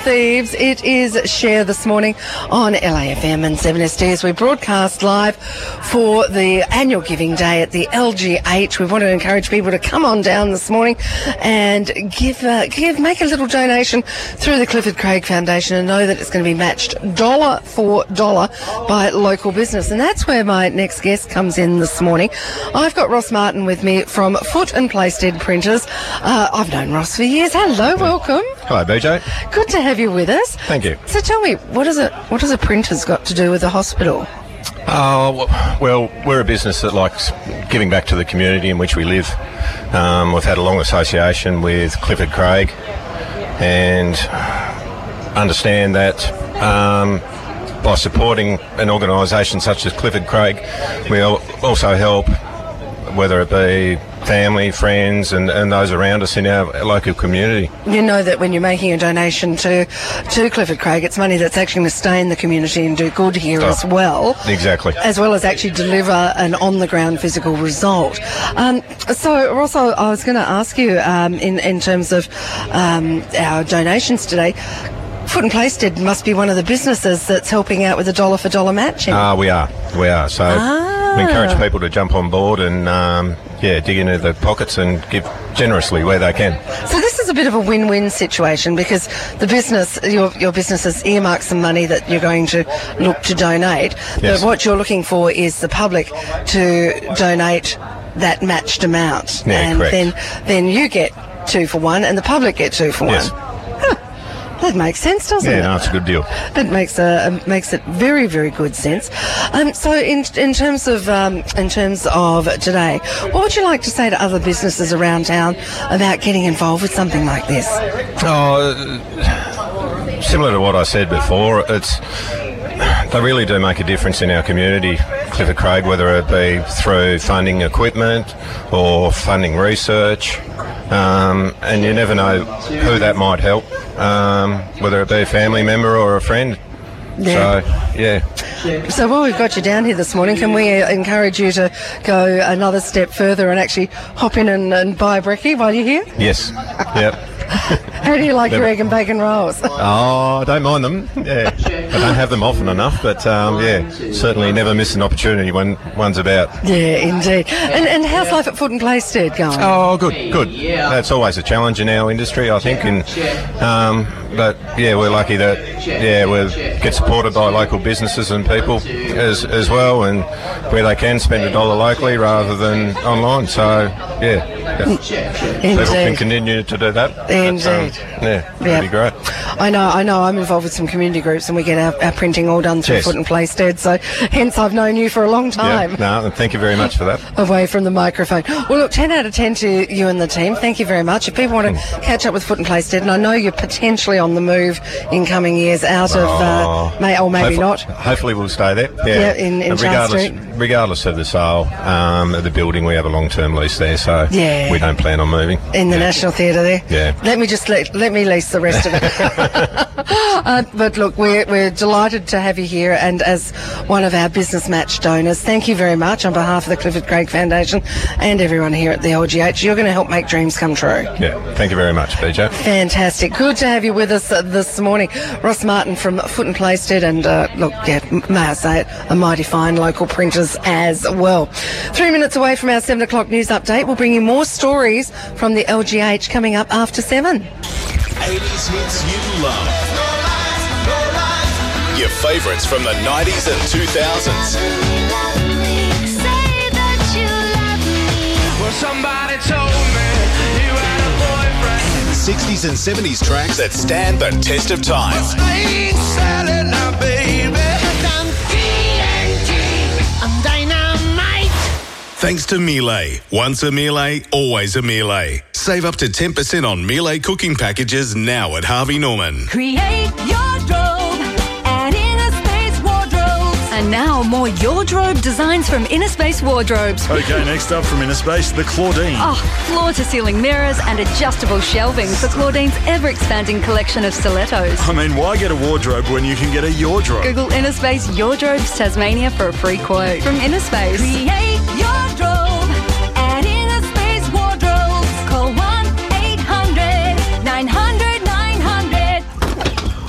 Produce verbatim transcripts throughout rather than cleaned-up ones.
Thieves, it is Share this morning on L A F M and seven S D as we broadcast live for the annual Giving Day at the L G H. We want to encourage people to come on down this morning and give, uh, give, make a little donation through the Clifford Craig Foundation and know that it's going to be matched dollar for dollar by local business. And that's where my next guest comes in this morning. I've got Ross Martin with me from Foot and Playstead Printers. Uh, I've known Ross for years. Hello, welcome. Hello, B J. Good to have you with us. Thank you. So tell me, what is it? What has a printer's got to do with the hospital? Oh, well, we're a business that likes giving back to the community in which we live. Um, we've had a long association with Clifford Craig and understand that um, by supporting an organisation such as Clifford Craig, we also help, whether it be family, friends and, and those around us in our local community. You know that when you're making a donation to to Clifford Craig, it's money that's actually going to stay in the community and do good here oh, as well. Exactly. As well as actually deliver an on-the-ground physical result. Um, so, Ross, I was going to ask you um, in, in terms of um, our donations today, Foot and Playstead must be one of the businesses that's helping out with the dollar-for-dollar matching. Ah, uh, we are. We are. So ah. we encourage people to jump on board and, um, yeah, dig into the pockets and give generously where they can. So this is a bit of a win-win situation because the business, your your business has earmarked some money that you're going to look to donate. Yes. But what you're looking for is the public to donate that matched amount. Yeah, and correct. then then you get two for one and the public get two for yes. one. That makes sense, doesn't yeah, it? Yeah, no, it's a good deal. It makes a makes it very, very good sense. Um, so, in in terms of um, in terms of today, what would you like to say to other businesses around town about getting involved with something like this? Oh, similar to what I said before, it's they really do make a difference in our community, Clifford Craig, whether it be through funding equipment or funding research. Um, and you never know who that might help, um, whether it be a family member or a friend. Yeah. So, yeah. So while we've got you down here this morning, can we encourage you to go another step further and actually hop in and, and buy a brekkie while you're here? Yes. Yep. How do you like your egg and bacon rolls? Oh, I don't mind them. Yeah, I don't have them often enough, but um, yeah, certainly never miss an opportunity when one's about. Yeah, indeed. And and how's life at Foot and Playstead going? Oh, good, good. That's always a challenge in our industry, I think. And um, but yeah, we're lucky that yeah we get supported by local businesses and people as as well, and where they can spend a dollar locally rather than online. So yeah, yeah. people can continue to do that. Indeed. Um, yeah, pretty yep. great. I know, I know. I'm involved with some community groups and we get our, our printing all done through yes. Foot and Playstead, so hence I've known you for a long time. Yeah, no, thank you very much for that. Away from the microphone. Well, look, ten out of ten to you and the team. Thank you very much. If people want to mm. catch up with Foot and Playstead, and I know you're potentially on the move in coming years out of, uh, may, or maybe hopefully, not. Hopefully we'll stay there. Yeah, yeah in, in regardless, Street. regardless of the sale um, of the building, we have a long-term lease there, so yeah. we don't plan on moving. In the yeah. National Theatre there? Yeah. Let me just let, let me lease the rest of it. uh, but look, we're, we're delighted to have you here, and as one of our business match donors, thank you very much on behalf of the Clifford Craig Foundation and everyone here at the L G H. You're going to help make dreams come true. Yeah, thank you very much, B J. Fantastic. Good to have you with us uh, this morning. Ross Martin from Foot and Playstead, and uh, look, yeah, may I say it, a mighty fine local printers as well. Three minutes away from our seven o'clock news update, we'll bring you more stories from the L G H coming up after seven. eighties hits you love. No lies, no lies. Your favourites from the nineties and two thousands. Well, somebody told me you had a boyfriend. sixties and seventies tracks that stand the test of time. I ain't selling now, baby. I'm T N T. I'm dynamite. Thanks to Miele. Once a Miele, always a Miele. Save up to ten percent on Miele cooking packages now at Harvey Norman. Create your Wardrobe and Inner Space Wardrobes. And now more Wardrobe designs from Inner Space Wardrobes. Okay, next up from Inner Space, the Claudine. Oh, floor-to-ceiling mirrors and adjustable shelving for Claudine's ever-expanding collection of stilettos. I mean, why get a wardrobe when you can get a Wardrobe? Google Inner Space Wardrobes Tasmania for a free quote. From Inner Space. Create your Wardrobe and Inner Space Wardrobes. Call one eight hundred nine hundred nine hundred.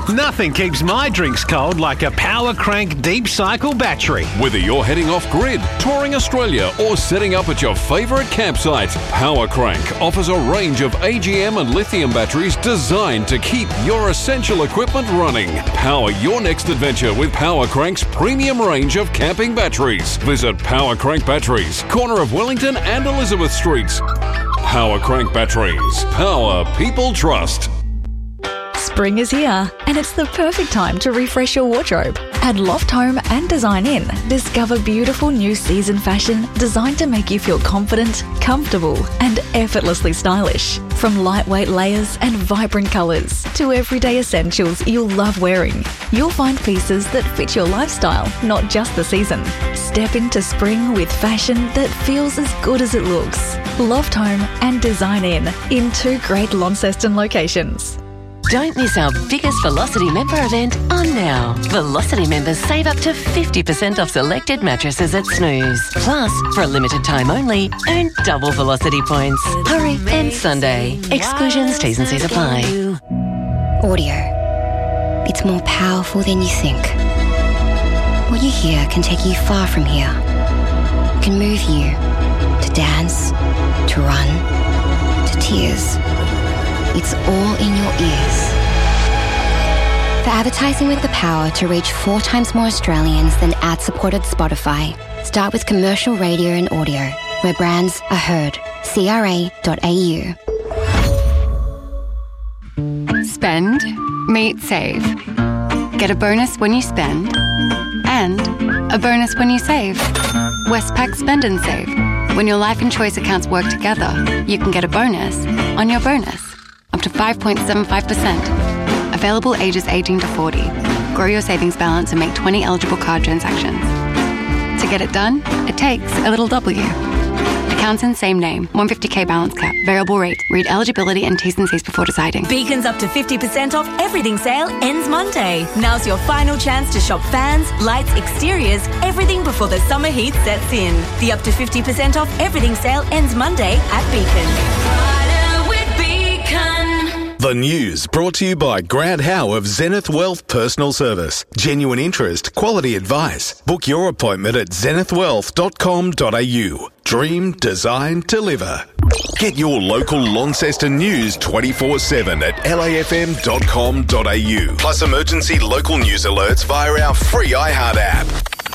Nothing keeps my drinks cold like a Power Crank Deep Cycle battery. Whether you're heading off grid, touring Australia, or setting up at your favourite campsite, Power Crank offers a range of A G M and lithium batteries designed to keep your essential equipment running. Power your next adventure with Power Crank's premium range of camping batteries. Visit Power Crank Batteries, corner of Wellington and Elizabeth Streets. Power Crank Batteries. Power people trust. Spring is here, and it's the perfect time to refresh your wardrobe. At Loft Home and Design In, discover beautiful new season fashion designed to make you feel confident, comfortable, and effortlessly stylish. From lightweight layers and vibrant colours to everyday essentials you'll love wearing, you'll find pieces that fit your lifestyle, not just the season. Step into spring with fashion that feels as good as it looks. Loft Home and Design In, in two great Launceston locations. Don't miss our biggest Velocity member event on now. Velocity members save up to fifty percent off selected mattresses at Snooze. Plus, for a limited time only, earn double Velocity points. Hurry, and Sunday. Exclusions, T's and C's apply. Audio. It's more powerful than you think. What you hear can take you far from here. It can move you to dance, to run, to tears. It's all in your ears. For advertising with the power to reach four times more Australians than ad-supported Spotify, start with commercial radio and audio, where brands are heard. C R A dot A U. Spend, meet, save. Get a bonus when you spend, and a bonus when you save. Westpac Spend and Save. When your life and choice accounts work together, you can get a bonus on your bonus. Up to five point seven five percent. Available ages eighteen to forty. Grow your savings balance and make twenty eligible card transactions. To get it done, it takes a little W. Accounts in same name. one hundred fifty k balance cap. Variable rate. Read eligibility and T's and C's before deciding. Beacon's up to fifty percent off everything sale ends Monday. Now's your final chance to shop fans, lights, exteriors, everything before the summer heat sets in. The up to fifty percent off everything sale ends Monday at Beacon. The news brought to you by Grant Howe of Zenith Wealth Personal Service. Genuine interest, quality advice. Book your appointment at zenith wealth dot com dot a u. Dream, design, deliver. Get your local Launceston news twenty-four seven at l a f m dot com dot a u. Plus emergency local news alerts via our free iHeart app.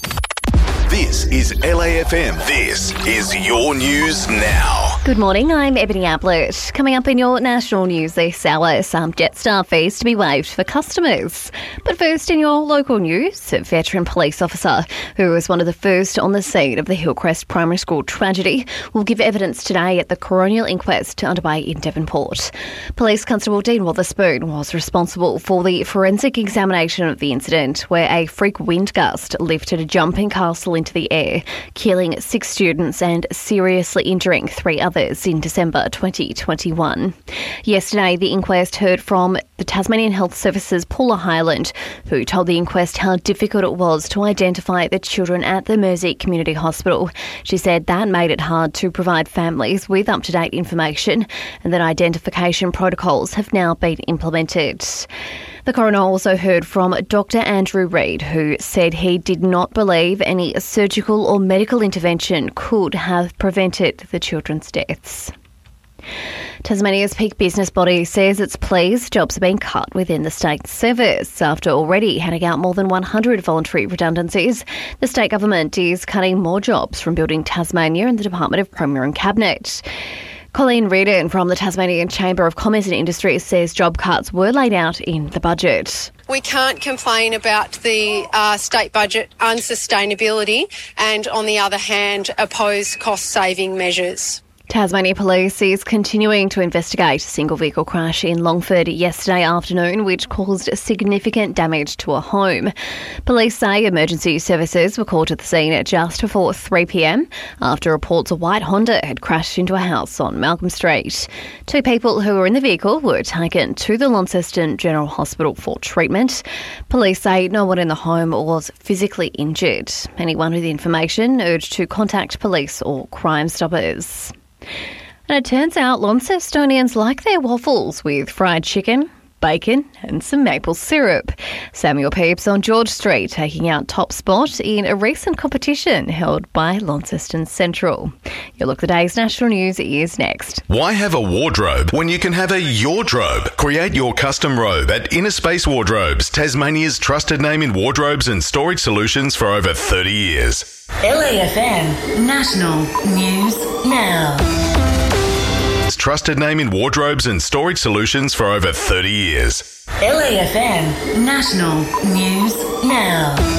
This is L A F M. This is your news now. Good morning, I'm Ebony Ablett. Coming up in your national news this hour, some Jetstar fees to be waived for customers. But first, in your local news, a veteran police officer who was one of the first on the scene of the Hillcrest Primary School tragedy will give evidence today at the coronial inquest underway in Devonport. Police Constable Dean Wotherspoon was responsible for the forensic examination of the incident where a freak wind gust lifted a jumping castle into the air, killing six students and seriously injuring three others in December twenty twenty-one. Yesterday, the inquest heard from the Tasmanian Health Service's Paula Hyland, who told the inquest how difficult it was to identify the children at the Mersey Community Hospital. She said that made it hard to provide families with up-to-date information and that identification protocols have now been implemented. The coroner also heard from Doctor Andrew Reid, who said he did not believe any surgical or medical intervention could have prevented the children's deaths. Tasmania's peak business body says it's pleased jobs are being cut within the state service. After already handing out more than one hundred voluntary redundancies, the state government is cutting more jobs from Building Tasmania and the Department of Premier and Cabinet. Colleen Reardon from the Tasmanian Chamber of Commerce and Industry says job cuts were laid out in the budget. We can't complain about the uh, state budget unsustainability and, on the other hand, oppose cost-saving measures. Tasmania Police is continuing to investigate a single vehicle crash in Longford yesterday afternoon, which caused significant damage to a home. Police say emergency services were called to the scene at just before three p m after reports a white Honda had crashed into a house on Malcolm Street. Two people who were in the vehicle were taken to the Launceston General Hospital for treatment. Police say no one in the home was physically injured. Anyone with information urged to contact police or Crime Stoppers. And it turns out Launcestonians like their waffles with fried chicken, bacon and some maple syrup. Samuel Pepys on George Street taking out top spot in a recent competition held by Launceston Central. Your Look at the Day's national news is next. Why have a wardrobe when you can have a Yordrobe? Create your custom robe at Inner Space Wardrobes, Tasmania's trusted name in wardrobes and storage solutions for over thirty years. L A F M National News Now. Trusted name in wardrobes and storage solutions for over thirty years. L A F M National News Now.